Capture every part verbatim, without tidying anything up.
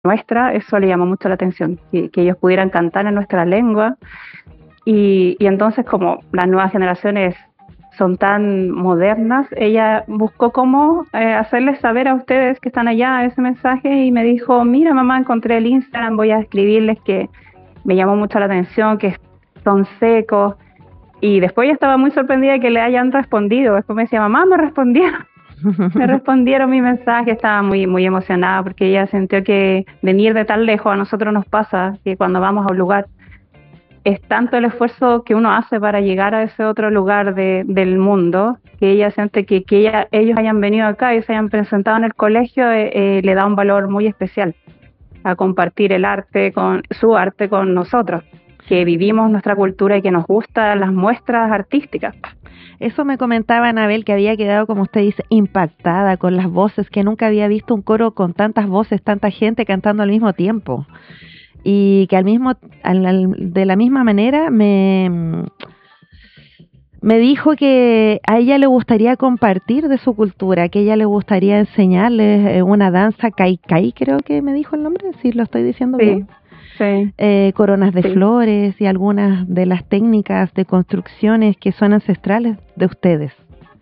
nuestra, eso le llamó mucho la atención, que, que ellos pudieran cantar en nuestra lengua. Y, y entonces, como las nuevas generaciones son tan modernas, ella buscó cómo eh, hacerles saber a ustedes que están allá ese mensaje y me dijo, mira mamá, encontré el Instagram, voy a escribirles que me llamó mucho la atención, que son secos. Y después ella estaba muy sorprendida de que le hayan respondido. Después me decía, mamá, me respondieron. Me respondieron mi mensaje, estaba muy muy emocionada porque ella sintió que venir de tan lejos a nosotros nos pasa, que cuando vamos a un lugar es tanto el esfuerzo que uno hace para llegar a ese otro lugar de, del mundo, que ella siente que, que ella, ellos hayan venido acá y se hayan presentado en el colegio, eh, eh, le da un valor muy especial a compartir el arte, con su arte con nosotros, que vivimos nuestra cultura y que nos gustan las muestras artísticas. Eso me comentaba Anabel, que había quedado, como usted dice, impactada con las voces, que nunca había visto un coro con tantas voces, tanta gente cantando al mismo tiempo. Y que al mismo, al, al, de la misma manera me, me dijo que a ella le gustaría compartir de su cultura, que a ella le gustaría enseñarles una danza kaikai, creo que me dijo el nombre, si lo estoy diciendo sí. bien. Sí. Eh, coronas de sí. flores y algunas de las técnicas de construcciones que son ancestrales de ustedes.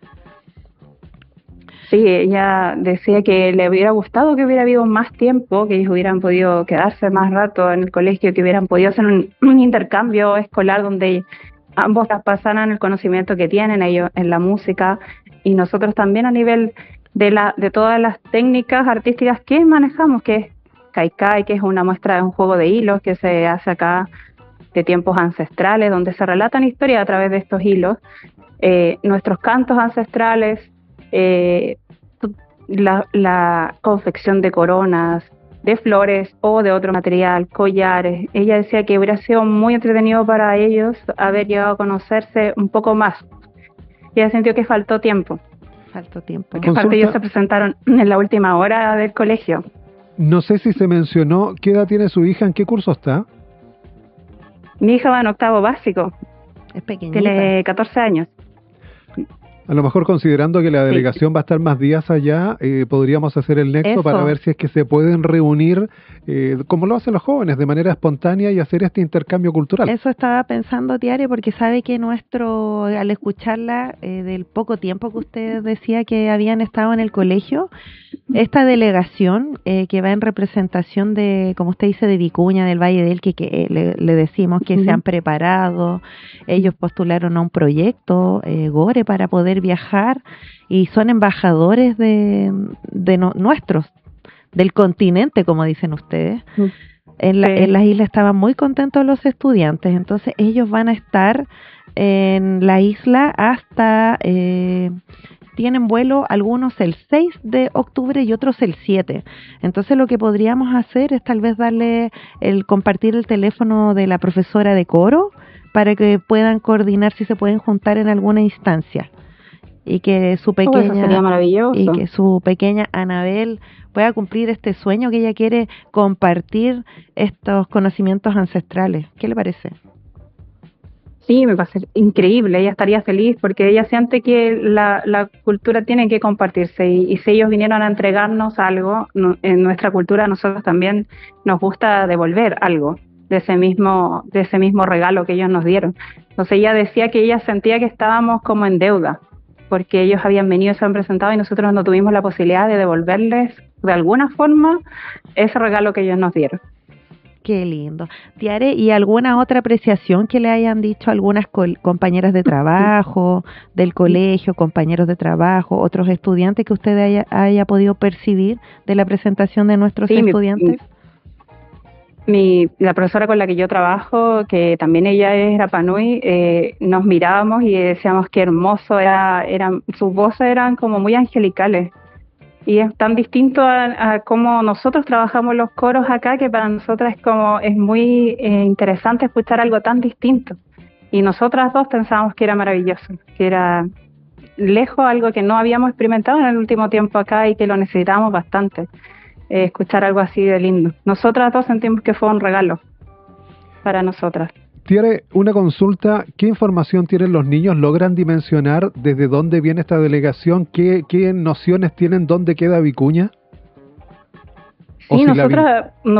Sí, ella decía que le hubiera gustado que hubiera habido más tiempo, que ellos hubieran podido quedarse más rato en el colegio, que hubieran podido hacer un, un intercambio escolar donde ambos pasaran el conocimiento que tienen ellos en la música y nosotros también a nivel de la de todas las técnicas artísticas que manejamos, que es Kaikai, que es una muestra de un juego de hilos que se hace acá de tiempos ancestrales, donde se relatan historias a través de estos hilos, eh, nuestros cantos ancestrales, eh, la, la confección de coronas, de flores o de otro material, collares. Ella decía que hubiera sido muy entretenido para ellos haber llegado a conocerse un poco más. Ella sintió que faltó tiempo. Faltó tiempo. Porque aparte ellos se presentaron en la última hora del colegio. No sé si se mencionó, ¿qué edad tiene su hija? ¿En qué curso está? Mi hija va en octavo básico. Es pequeñita. Tiene catorce años. A lo mejor considerando que la delegación sí. va a estar más días allá, eh, podríamos hacer el nexo Eso. para ver si es que se pueden reunir, eh, como lo hacen los jóvenes, de manera espontánea y hacer este intercambio cultural. Eso estaba pensando, Tiare, porque sabe que nuestro, al escucharla, eh, del poco tiempo que usted decía que habían estado en el colegio, esta delegación eh, que va en representación de, como usted dice, de Vicuña, del Valle del que, que le, le decimos que uh-huh. se han preparado, ellos postularon a un proyecto, eh, Gore, para poder viajar y son embajadores de, de no, nuestros, del continente, como dicen ustedes. Uh-huh. En, la, sí. en las islas estaban muy contentos los estudiantes, entonces ellos van a estar en la isla hasta... Eh, tienen vuelo algunos el seis de octubre y otros el siete. Entonces lo que podríamos hacer es tal vez darle el compartir el teléfono de la profesora de coro para que puedan coordinar si se pueden juntar en alguna instancia y que su pequeña oh, eso sería maravilloso. y que su pequeña Anabel pueda cumplir este sueño que ella quiere, compartir estos conocimientos ancestrales. ¿Qué le parece? Sí, me parece increíble, ella estaría feliz porque ella siente que la, la cultura tiene que compartirse y, y si ellos vinieron a entregarnos algo, no, en nuestra cultura a nosotros también nos gusta devolver algo de ese mismo de ese mismo regalo que ellos nos dieron. Entonces ella decía que ella sentía que estábamos como en deuda porque ellos habían venido y se han presentado y nosotros no tuvimos la posibilidad de devolverles de alguna forma ese regalo que ellos nos dieron. Qué lindo. Tiare, ¿y alguna otra apreciación que le hayan dicho algunas co- compañeras de trabajo, del colegio, compañeros de trabajo, otros estudiantes que usted haya, haya podido percibir de la presentación de nuestros sí, estudiantes? Mi, mi, la profesora con la que yo trabajo, que también ella es Rapa Nui, eh, nos mirábamos y decíamos qué hermoso, era, eran, sus voces eran como muy angelicales. Y es tan distinto a, a cómo nosotros trabajamos los coros acá, que para nosotras es como es muy eh, interesante escuchar algo tan distinto. Y nosotras dos pensábamos que era maravilloso, que era lejos algo que no habíamos experimentado en el último tiempo acá y que lo necesitábamos bastante, eh, escuchar algo así de lindo. Nosotras dos sentimos que fue un regalo para nosotras. Tiare, una consulta, ¿qué información tienen los niños? ¿Logran dimensionar desde dónde viene esta delegación? ¿Qué, qué nociones tienen? ¿Dónde queda Vicuña? Sí, ¿O si la vi- nosotros